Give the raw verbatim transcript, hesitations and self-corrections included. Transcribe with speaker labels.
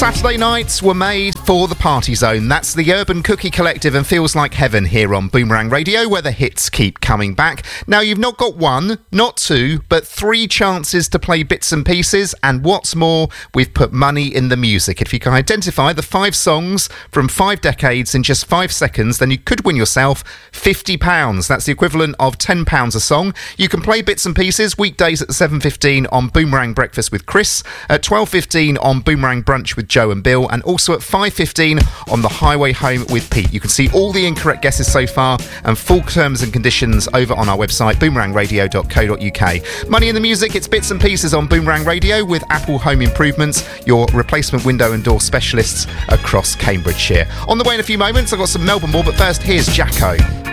Speaker 1: Saturday nights were made for the Party Zone. That's the Urban Cookie Collective and Feels Like Heaven here on Boomerang Radio, where the hits keep coming back. Now, you've not got one, not two, but three chances to play bits and pieces, and what's more, we've put money in the music. If you can identify the five songs from five decades in just five seconds, then you could win yourself fifty pounds. That's the equivalent of ten pounds a song. You can play bits and pieces weekdays at seven fifteen on Boomerang Breakfast with Chris, at twelve fifteen on Boomerang Brunch with Joe and Bill, and also at five fifteen on The Highway Home with Pete. You can see all the incorrect guesses so far and full terms and conditions over on our website, boomerang radio dot co dot uk. Money in the music, it's bits and pieces on Boomerang Radio with Apple Home Improvements, your replacement window and door specialists across Cambridgeshire. On the way in a few moments, I've got some Melbourne more, but first, here's Jacko.